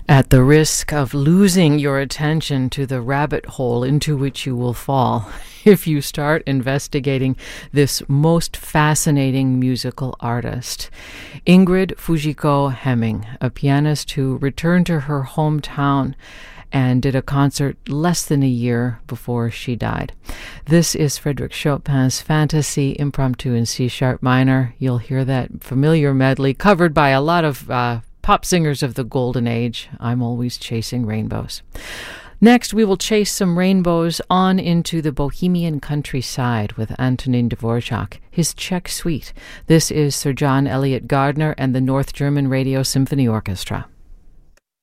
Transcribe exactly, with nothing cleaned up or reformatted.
At the risk of losing your attention to the rabbit hole into which you will fall if you start investigating this most fascinating musical artist, Ingrid Fujiko Hemming, a pianist who returned to her hometown and did a concert less than a year before she died. This is Frédéric Chopin's Fantasy Impromptu in C-sharp minor. You'll hear that familiar medley covered by a lot of uh, pop singers of the golden age. I'm always chasing rainbows. Next, we will chase some rainbows on into the Bohemian countryside with Antonin Dvorak, his Czech Suite. This is Sir John Eliot Gardiner and the North German Radio Symphony Orchestra.